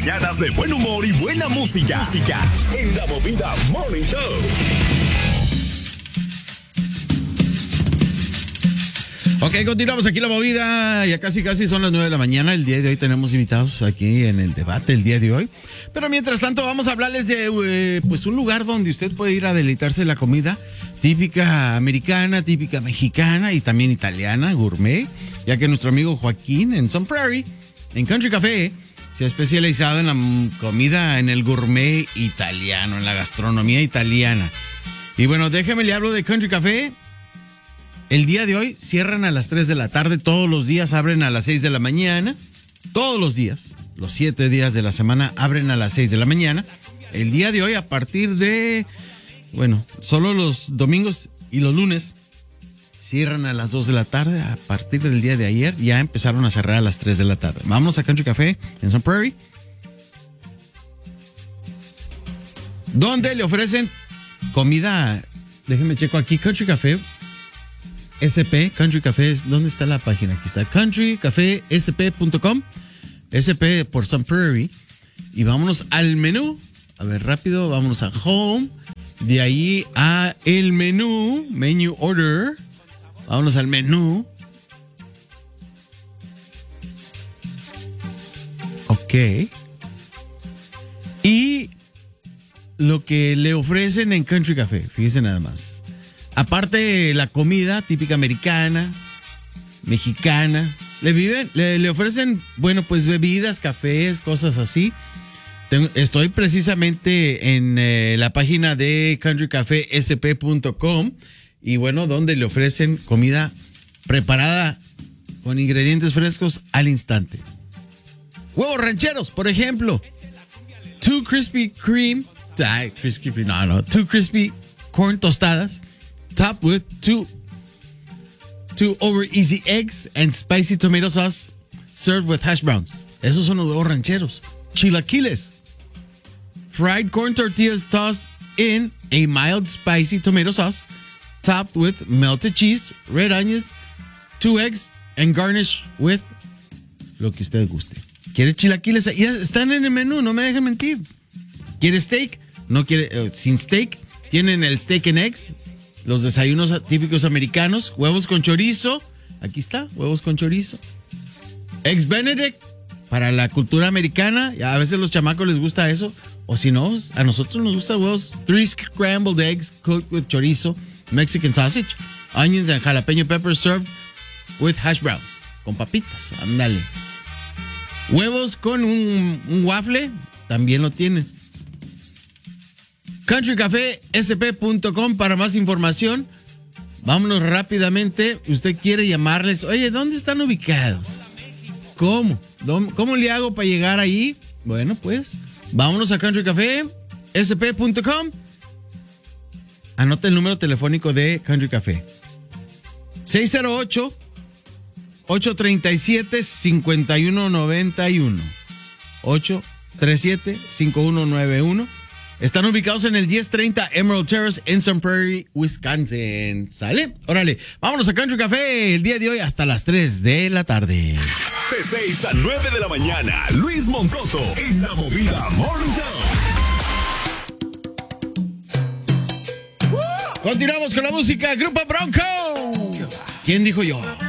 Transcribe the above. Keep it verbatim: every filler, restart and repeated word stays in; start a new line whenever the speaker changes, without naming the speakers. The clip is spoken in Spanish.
mañanas de buen humor y buena música. Música en La Movida Morning Show.
Ok, continuamos aquí La Movida. Ya casi casi son las nueve de la mañana. El día de hoy tenemos invitados aquí en el debate el día de hoy. Pero mientras tanto vamos a hablarles de eh, pues un lugar donde usted puede ir a deleitarse de la comida típica americana, típica mexicana y también italiana, gourmet. Ya que nuestro amigo Joaquín en Sun Prairie, en Country Café, se ha especializado en la comida, en el gourmet italiano, en la gastronomía italiana. Y bueno, déjeme le hablo de Country Café. El día de hoy cierran a las tres de la tarde, todos los días abren a las seis de la mañana, todos los días, los siete días de la semana abren a las seis de la mañana. El día de hoy a partir de, bueno, solo los domingos y los lunes cierran a las dos de la tarde. A partir del día de ayer ya empezaron a cerrar a las tres de la tarde. Vamos a Country Café en Sun Prairie, donde le ofrecen comida. Déjenme checo aquí, Country Café S P, Country Café, ¿dónde está la página? Aquí está, country café s p punto com, S P por Sun Prairie. Y vámonos al menú. A ver, rápido, vámonos a Home. De ahí a el menú, Menu Order. Vámonos al menú. Ok. Y lo que le ofrecen en Country Café, fíjense nada más. Aparte la comida típica americana, mexicana, le viven, le, le ofrecen, bueno, pues bebidas, cafés, cosas así. Tengo, estoy precisamente en eh, la página de country café s p punto com y bueno, donde le ofrecen comida preparada con ingredientes frescos al instante. Huevos rancheros, por ejemplo. Two crispy cream, ay, crispy, no, no, two crispy corn tostadas. Topped with two, two over easy eggs and spicy tomato sauce served with hash browns. Esos son los huevos rancheros. Chilaquiles. Fried corn tortillas tossed in a mild spicy tomato sauce, topped with melted cheese, red onions, two eggs, and garnish with lo que usted guste. ¿Quiere chilaquiles? Ya están en el menú, no me dejen mentir. ¿Quiere steak? No quiere, uh, sin steak. Tienen el steak and eggs. Los desayunos típicos americanos, huevos con chorizo, aquí está, huevos con chorizo. Eggs Benedict, para la cultura americana, a veces los chamacos les gusta eso, o si no, a nosotros nos gusta huevos. Three scrambled eggs cooked with chorizo, Mexican sausage, onions and jalapeno peppers served with hash browns, con papitas, ándale. Huevos con un, un waffle, también lo tienen. country café s p punto com para más información. Vámonos rápidamente. Usted quiere llamarles. Oye, ¿dónde están ubicados? ¿Cómo? ¿Cómo le hago para llegar ahí? Bueno, pues, vámonos a country café s p punto com. Anota el número telefónico de Country Café. seis cero ocho, ocho tres siete, cinco uno nueve uno. ocho tres siete, cinco uno nueve uno. Están ubicados en el diez treinta Emerald Terrace en Sun Prairie, Wisconsin. ¿Sale? Órale, vámonos a Country Café el día de hoy hasta las tres de la tarde.
De seis a nueve de la mañana, Luis Moncoto en La Movida Morning Show.
Continuamos con la música, Grupo Bronco. ¿Quién dijo yo?